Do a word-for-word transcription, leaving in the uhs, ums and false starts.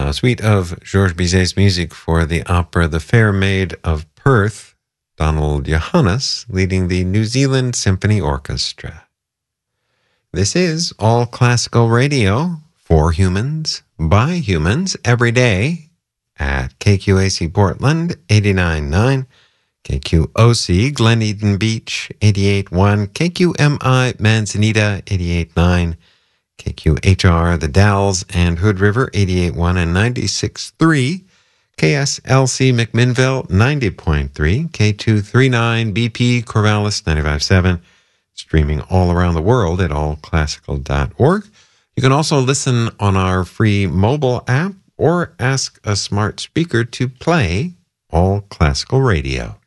A suite of Georges Bizet's music for the opera The Fair Maid of Perth, Donald Johannes leading the New Zealand Symphony Orchestra. This is All Classical Radio for humans, by humans, every day at K Q A C Portland eighty-nine point nine, K Q O C Glen Eden Beach eighty-eight point one, K Q M I Manzanita eighty-eight point nine, K Q H R The Dalles and Hood River eighty-eight point one and ninety-six point three, K S L C McMinnville ninety point three, K two thirty-nine B P Corvallis ninety-five point seven, streaming all around the world at all classical dot org. You can also listen on our free mobile app or ask a smart speaker to play All Classical Radio.